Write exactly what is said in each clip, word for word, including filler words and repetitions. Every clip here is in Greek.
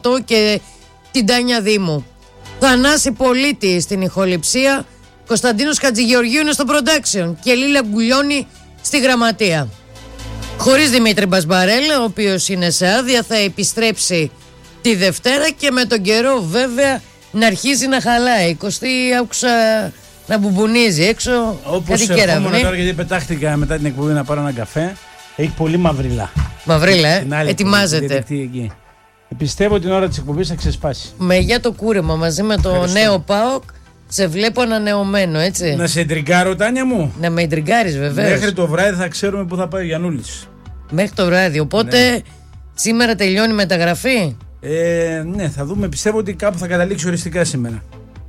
και την Τάνια Δήμου. Θανάση Πολίτη στην ηχοληψία, Κωνσταντίνος Χατζηγεωργίου είναι στο production και Λίλα Γκουλιώνη στη γραμματεία. Χωρίς Δημήτρη Μπασμπαρέλα, ο οποίος είναι σε άδεια, θα επιστρέψει τη Δευτέρα και με τον καιρό βέβαια να αρχίζει να χαλάει. εικοστή άκουσα να μπουμπουνίζει έξω. Όπως ερχόμουν τώρα, γιατί πετάχτηκα μετά την εκπομπή να πάρω έναν καφέ, έχει πολύ μαυρίλα. Μαυρίλα, ε, ετοιμάζεται. Πιστεύω την ώρα της εκπομπής θα ξεσπάσει. Με για το κούρεμα μαζί με το Ευχαριστώ. Νέο ΠΑΟΚ. Σε βλέπω ανανεωμένο, έτσι. Να σε εντριγκάρω, Τάνια μου. Να με εντριγκάρεις, βεβαίως. Μέχρι το βράδυ θα ξέρουμε πού θα πάει ο Γιαννούλης. Μέχρι το βράδυ. Οπότε ναι. Σήμερα τελειώνει η μεταγραφή. Ε, ναι, θα δούμε. Πιστεύω ότι κάπου θα καταλήξει οριστικά σήμερα.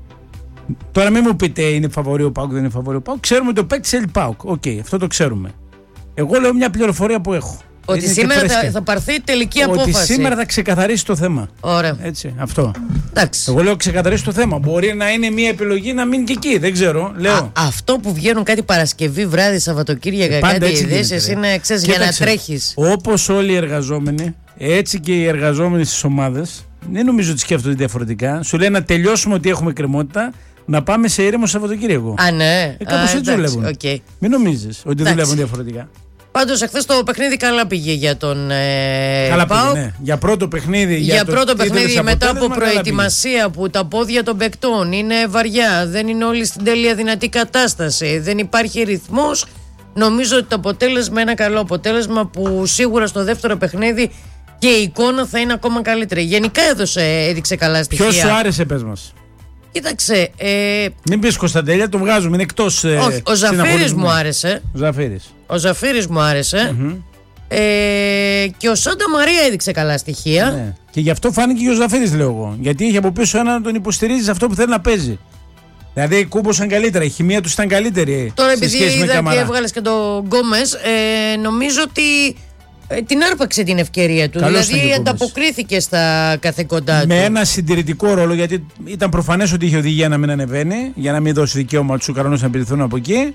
Τώρα μην μου πείτε είναι φαβορί ο ΠΑΟΚ, δεν είναι φαβορί ο ΠΑΟΚ. Ξέρουμε ότι ο παίκτης θέλει ΠΑΟΚ. Οκ, okay, αυτό το ξέρουμε. Εγώ λέω μια πληροφορία που έχω. Ότι είναι σήμερα θα, θα πάρθει τελική ότι απόφαση. Ότι σήμερα θα ξεκαθαρίσει το θέμα. Ωραία. Έτσι, αυτό. Εντάξει. Εγώ λέω ξεκαθαρίσει το θέμα. Μπορεί να είναι μια επιλογή να μείνει και εκεί. Δεν ξέρω. Λέω. Α, αυτό που βγαίνουν κάτι Παρασκευή, βράδυ, Σαββατοκύριακα, κάτι ειδήσεις είναι ξέρεις, για να τρέχεις. Όπως όλοι οι εργαζόμενοι, έτσι και οι εργαζόμενοι στις ομάδες, δεν νομίζω ότι σκέφτονται διαφορετικά. Σου λέει να τελειώσουμε ότι έχουμε κρεμότητα, να πάμε σε ήρεμο Σαββατοκύριακο. Α, ναι. Ε, κάπως έτσι δουλεύουν. Okay. Μην νομίζεις ότι εντάξει. δουλεύουν διαφορετικά. Πάντως εχθές το παιχνίδι καλά πήγε για τον ε, καλά ΠΑΟΚ. Πήγε, ναι. Για πρώτο παιχνίδι. Για, για το πρώτο παιχνίδι μετά από προετοιμασία πήγε. Που τα πόδια των παικτών είναι βαριά, δεν είναι όλοι στην τέλεια δυνατή κατάσταση, δεν υπάρχει ρυθμός. Νομίζω ότι το αποτέλεσμα είναι ένα καλό αποτέλεσμα που σίγουρα στο δεύτερο παιχνίδι και η εικόνα θα είναι ακόμα καλύτερη. Γενικά έδωσε, έδειξε καλά στοιχεία. Ποιος σου άρεσε, πες μας? Κοίταξε. Ε... Μην πεις Κωνσταντέλια, το βγάζουμε, είναι εκτός. Ε, Όχι, ο Ζαφύρης μου άρεσε. Ο Ζαφύρης. Ο Ζαφύρης μου άρεσε. Mm-hmm. Ε, και ο Σάντα Μαρία έδειξε καλά στοιχεία. Ναι. Και γι' αυτό φάνηκε και ο Ζαφύρης, λέω εγώ. Γιατί είχε από πίσω ένα να τον υποστηρίζει σε αυτό που θέλει να παίζει. Δηλαδή κούμποσαν καλύτερα, η χημεία του ήταν καλύτερη. Τώρα, επειδή είδα και έβγαλε και τον Γκόμες, ε, νομίζω ότι. Την άρπαξε την ευκαιρία του. Καλώς δηλαδή ανταποκρίθηκε στα καθήκοντά του. Με ένα συντηρητικό ρόλο, γιατί ήταν προφανές ότι είχε οδηγία να μην ανεβαίνει, για να μην δώσει δικαίωμα στους Ουκρανούς να επιτεθούν από εκεί.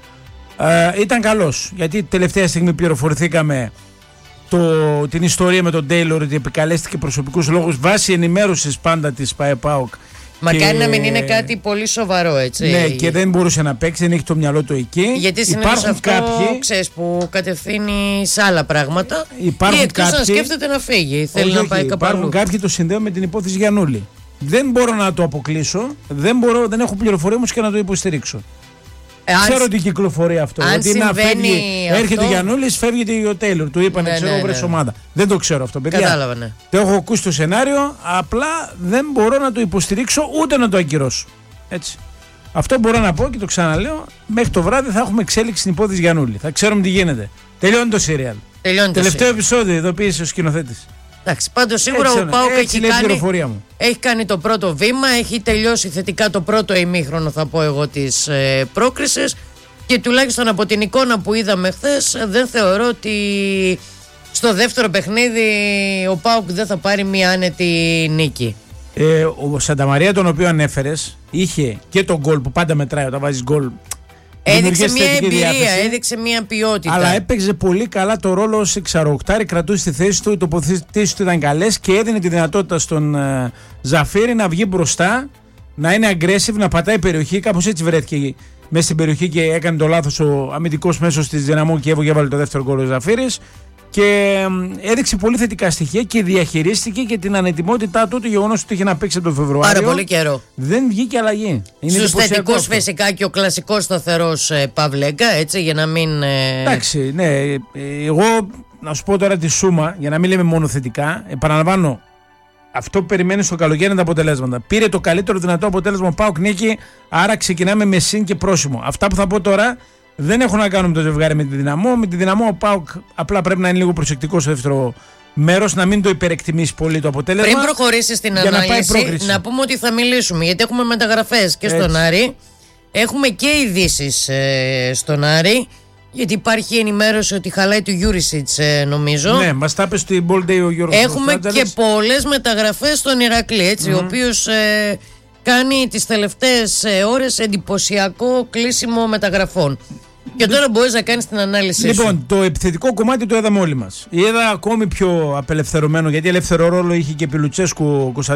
Ε, ήταν καλός. Γιατί τελευταία στιγμή πληροφορηθήκαμε το, την ιστορία με τον Τέιλορ ότι επικαλέστηκε προσωπικούς λόγους βάσει ενημέρωσης πάντα της ΠΑΕΠΑΟΚ. Μακάρι να μην είναι κάτι πολύ σοβαρό, έτσι. Ναι, και δεν μπορούσε να παίξει, δεν έχει το μυαλό του εκεί. Γιατί συνήθως αυτό, κάποιοι, ξέρεις, που κατευθύνει σε άλλα πράγματα. Υπάρχουν ή εκτός κάποιοι, να σκέφτεται να φύγει, θέλει όχι, να πάει όχι, κάπου αλλού. Υπάρχουν κάποιοι το συνδέουν με την υπόθεση Γιαννούλη. Δεν μπορώ να το αποκλείσω, δεν, μπορώ, δεν έχω πληροφορία όμως και να το υποστηρίξω. Ε, ξέρω ότι κυκλοφορεί αυτό. Αν ότι να φεύγει, αυτό... έρχεται ο Γιαννούλης, φεύγει ο Τέιλορ. Του είπανε, ναι, ξέρω, ναι, βρες ναι. ομάδα. Δεν το ξέρω αυτό, παιδιά. Κατάλαβα, ναι. Το έχω ακούσει το σενάριο, απλά δεν μπορώ να το υποστηρίξω ούτε να το ακυρώσω. Έτσι. Αυτό μπορώ να πω και το ξαναλέω. Μέχρι το βράδυ θα έχουμε εξέλιξη στην υπόθεση Γιαννούλη. Θα ξέρουμε τι γίνεται. Τελειώνει το σύριαλ. Τελευταίο επεισόδιο, ειδοποίησε ο σκηνοθέτης. Εντάξει, πάντως σίγουρα έτσι, ο ΠΑΟΚ έχει, έχει κάνει το πρώτο βήμα, έχει τελειώσει θετικά το πρώτο ημίχρονο, θα πω εγώ, της ε, πρόκρισης και τουλάχιστον από την εικόνα που είδαμε χθες δεν θεωρώ ότι στο δεύτερο παιχνίδι ο ΠΑΟΚ δεν θα πάρει μια άνετη νίκη. Ε, ο Σανταμαρία, τον οποίο ανέφερες, είχε και τον γκολ που πάντα μετράει όταν βάζεις γκολ. Έδειξε μια εμπειρία, διάθεση, έδειξε μια ποιότητα. Αλλά έπαιξε πολύ καλά το ρόλο ως εξαρροκτάρι, κρατούσε τη θέση του, οι τοποθετήσεις του ήταν καλές και έδινε τη δυνατότητα στον uh, Ζαφύρη να βγει μπροστά, να είναι aggressive, να πατάει περιοχή. Κάπως έτσι βρέθηκε μέσα στην περιοχή και έκανε το λάθος ο αμυντικός μέσος της Δυναμό και έβαλε το δεύτερο γκολ ο Ζαφύρης. Και έδειξε πολύ θετικά στοιχεία και διαχειρίστηκε και την ανετοιμότητά του, το γεγονός ότι είχε να παίξει τον Φεβρουάριο. Πάρα πολύ καιρό. Δεν βγήκε αλλαγή. Στους θετικούς φυσικά και ο κλασικός σταθερός ε, Παυλέγκα, έτσι, για να μην. Ε... Εντάξει, ναι. Εγώ να σου πω τώρα τη σούμα, για να μην λέμε μόνο θετικά. Επαναλαμβάνω, αυτό που περιμένει στο καλοκαίρι είναι τα αποτελέσματα. Πήρε το καλύτερο δυνατό αποτέλεσμα ο ΠΑΟΚ νίκη, άρα ξεκινάμε με συν και πρόσημο. Αυτά που θα πω τώρα δεν έχουν να κάνουν με το ζευγάρι με τη Δυναμό. Με τη Δυναμό ο ΠΑΟΚ απλά πρέπει να είναι λίγο προσεκτικό στο δεύτερο μέρος, να μην το υπερεκτιμήσει πολύ το αποτέλεσμα. Πριν προχωρήσει στην ανάλυση, να, να πούμε ότι θα μιλήσουμε, γιατί έχουμε μεταγραφές και στον Άρη. Έχουμε και ειδήσεις ε, στον Άρη. Γιατί υπάρχει ενημέρωση ότι χαλάει του Γιούρισιτς, ε, νομίζω. Ναι, μας τα είπε στην Ball Day ο Γιώργος. Έχουμε και πολλές μεταγραφές στον Ηρακλή, έτσι, mm-hmm. ο οποίος ε, κάνει τις τελευταίες ε, ώρες εντυπωσιακό κλείσιμο μεταγραφών. Και τώρα μπορείς να κάνεις την ανάλυση σου. Λοιπόν, το επιθετικό κομμάτι το είδαμε όλοι μας. Είδα ακόμη πιο απελευθερωμένο, γιατί ελεύθερο ρόλο είχε και επί Λουτσέσκου ο